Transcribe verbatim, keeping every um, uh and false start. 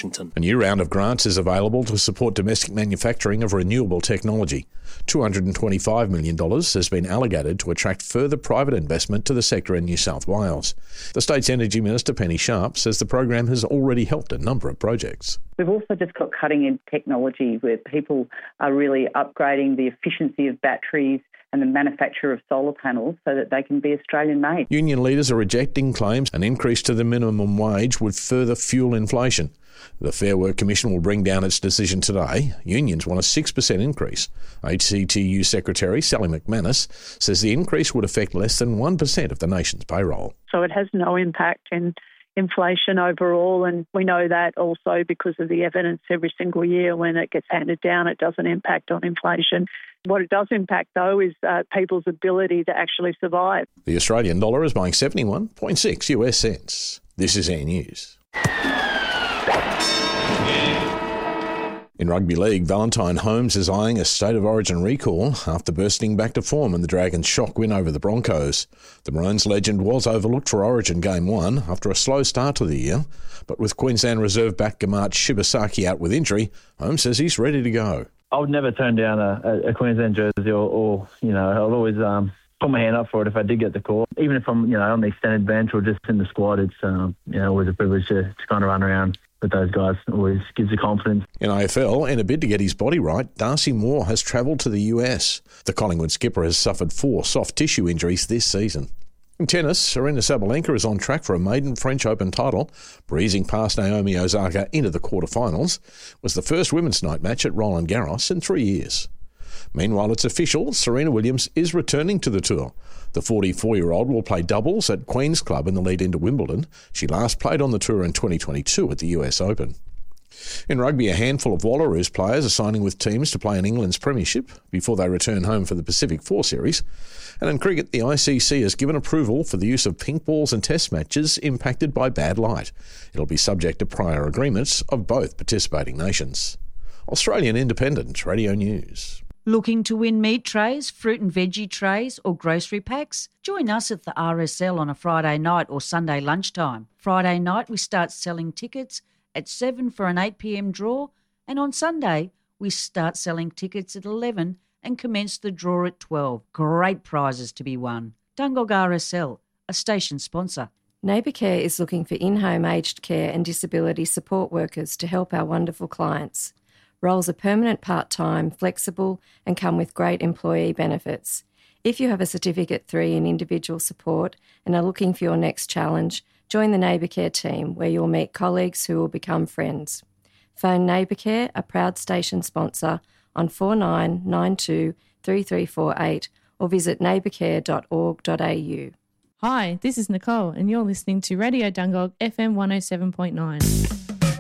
Washington. A new round of grants is available to support domestic manufacturing of renewable technology. two hundred twenty-five million dollars has been allocated to attract further private investment to the sector in New South Wales. The state's Energy Minister, Penny Sharp, says the program has already helped a number of projects. We've also just got cutting-edge technology where people are really upgrading the efficiency of batteries and the manufacture of solar panels so that they can be Australian-made. Union leaders are rejecting claims an increase to the minimum wage would further fuel inflation. The Fair Work Commission will bring down its decision today. Unions want a six percent increase. A C T U Secretary Sally McManus says the increase would affect less than one percent of the nation's payroll. So it has no impact in inflation overall, and we know that also because of the evidence every single year when it gets handed down, it doesn't impact on inflation. What it does impact, though, is uh, people's ability to actually survive. The Australian dollar is buying seventy-one point six U S cents. This is Air News. In rugby league, Valentine Holmes is eyeing a State of Origin recall after bursting back to form in the Dragons' shock win over the Broncos. The Maroons legend was overlooked for Origin Game one after a slow start to the year, but with Queensland reserve back Gamat Shibasaki out with injury, Holmes says he's ready to go. I would never turn down a, a Queensland jersey or, or, you know, I'll always um, put my hand up for it if I did get the call. Even if I'm, you know, on the extended bench or just in the squad, it's, um, you know, always a privilege to, to kind of run around with those guys. It always gives you confidence. In A F L, in a bid to get his body right, Darcy Moore has travelled to the U S. The Collingwood skipper has suffered four soft tissue injuries this season. In tennis, Serena Sabalenka is on track for a maiden French Open title, breezing past Naomi Osaka into the quarterfinals. It was the first women's night match at Roland Garros in three years. Meanwhile, it's official, Serena Williams is returning to the tour. The forty-four-year-old will play doubles at Queen's Club in the lead into Wimbledon. She last played on the tour in twenty twenty-two at the U S Open. In rugby, a handful of Wallaroos players are signing with teams to play in England's Premiership before they return home for the Pacific Four Series. And in cricket, the I C C has given approval for the use of pink balls in test matches impacted by bad light. It'll be subject to prior agreements of both participating nations. Australian Independent Radio News. Looking to win meat trays, fruit and veggie trays or grocery packs? Join us at the R S L on a Friday night or Sunday lunchtime. Friday night we start selling tickets at seven for an eight p m draw, and on Sunday we start selling tickets at eleven and commence the draw at twelve. Great prizes to be won. Dungog R S L, a station sponsor. Neighbour Care is looking for in-home aged care and disability support workers to help our wonderful clients. Roles are permanent part-time, flexible and come with great employee benefits. If you have a Certificate three in individual support and are looking for your next challenge, join the Neighbour Care team where you'll meet colleagues who will become friends. Phone Neighbour Care, a proud station sponsor, on four nine nine two three three four eight or visit neighbour care dot org dot a u. Hi, this is Nicole and you're listening to Radio Dungog F M one oh seven point nine.